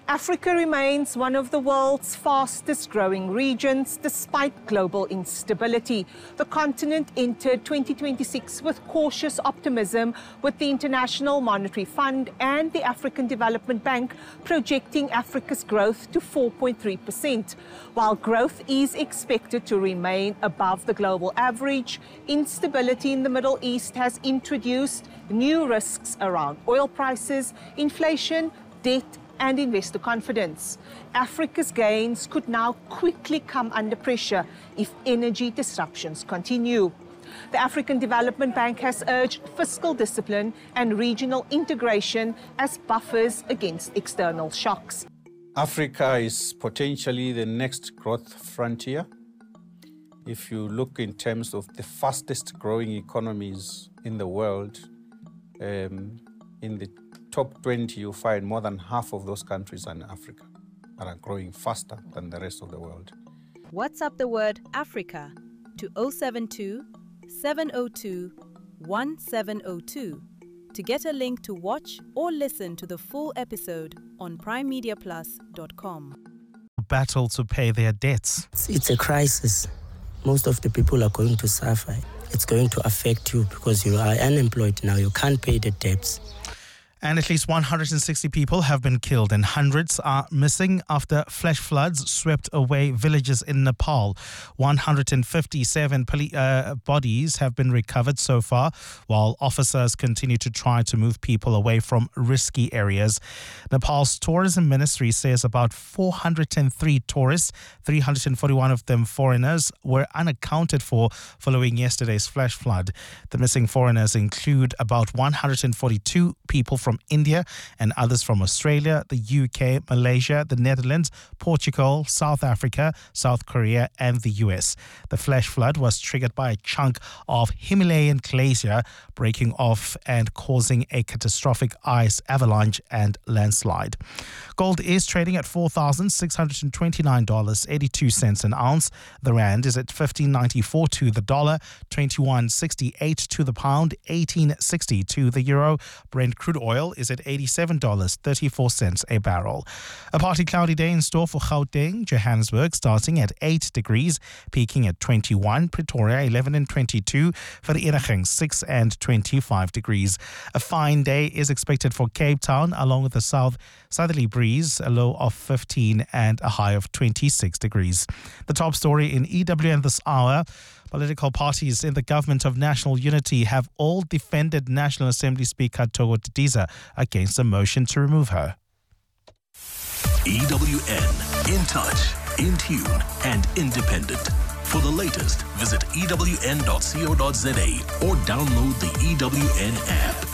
Africa remains one of the world's fastest growing regions despite global instability. The continent entered 2026 with cautious optimism, with the International Monetary Fund and the African Development Bank projecting Africa's growth to 4.3%. While growth is expected to remain above the global average, instability in the Middle East has introduced new risks around oil prices, inflation, debt, and investor confidence. Africa's gains could now quickly come under pressure if energy disruptions continue. The African Development Bank has urged fiscal discipline and regional integration as buffers against external shocks. Africa is potentially the next growth frontier. If you look in terms of the fastest growing economies in the world, in the top 20, you find more than half of those countries are in Africa and are growing faster than the rest of the world. WhatsApp the word Africa to 072 702 1702 to get a link to watch or listen to the full episode on primemediaplus.com. Battle to pay their debts. It's a crisis. Most of the people are going to suffer. It's going to affect you because you are unemployed now. You can't pay the debts. And at least 160 people have been killed and hundreds are missing after flash floods swept away villages in Nepal. 157 bodies have been recovered so far, while officers continue to try to move people away from risky areas. Nepal's tourism ministry says about 403 tourists, 341 of them foreigners, were unaccounted for following yesterday's flash flood. The missing foreigners include about 142 people from India and others from Australia, the UK, Malaysia, the Netherlands, Portugal, South Africa, South Korea, and the US. The flash flood was triggered by a chunk of Himalayan glacier breaking off and causing a catastrophic ice avalanche and landslide. Gold is trading at $4,629.82 an ounce. The rand is at 15.94 to the dollar, 21.68 to the pound, 18.60 to the euro. Brent crude oil is at $87.34 a barrel. A partly cloudy day in store for Gauteng, Johannesburg, starting at 8 degrees, peaking at 21, Pretoria 11 and 22, Vereeniging 6 and 25 degrees. A fine day is expected for Cape Town, along with a southerly breeze, a low of 15 and a high of 26 degrees. The top story in EWN this hour: political parties in the Government of National Unity have all defended National Assembly Speaker Togo Didiza against a motion to remove her. EWN, in touch, in tune, and independent. For the latest, visit ewn.co.za or download the EWN app.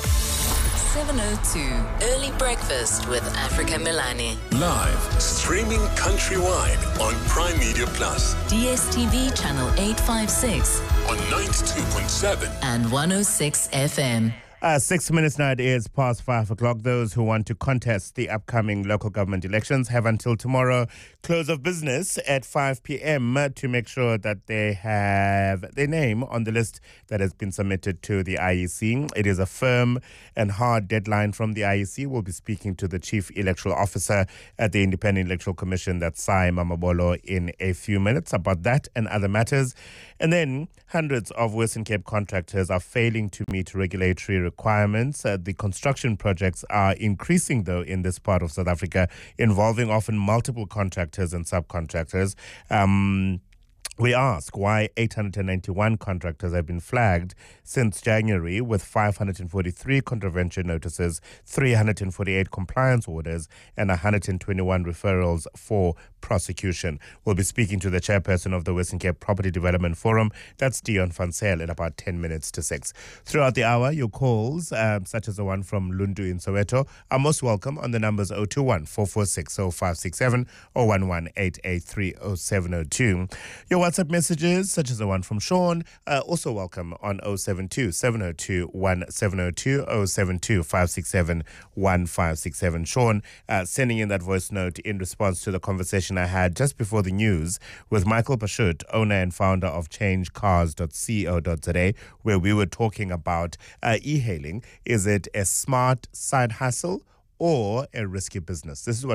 702 Early Breakfast with Africa Milani. Live, streaming countrywide on Prime Media Plus. DSTV channel 856 on 92.7 and 106 FM. 6 minutes now, it is past 5 o'clock. Those who want to contest the upcoming local government elections have until tomorrow, close of business at 5 p.m. to make sure that they have their name on the list that has been submitted to the IEC. It is a firm and hard deadline from the IEC. We'll be speaking to the Chief Electoral Officer at the Independent Electoral Commission, that's Sai Mamabolo, in a few minutes about that and other matters. And then hundreds of Western Cape contractors are failing to meet regulatory requirements. The construction projects are increasing, though, in this part of South Africa, involving often multiple contractors and subcontractors. We ask why 891 contractors have been flagged since January, with 543 contravention notices, 348 compliance orders, and 121 referrals for prosecution. We'll be speaking to the chairperson of the Western Cape Property Development Forum, that's Dion van Zyl, at about 10 minutes to 6. Throughout the hour, your calls, such as the one from Lundu in Soweto, are most welcome on the numbers 021 446 0567 or 11883 0702. Your WhatsApp messages, such as the one from Sean, also welcome on 072 702 1702 072 567 1567. Sean sending in that voice note in response to the conversation I had just before the news with Michael Pashut, owner and founder of changecars.co.za, where we were talking about e-hailing. Is it a smart side hustle or a risky business? This is what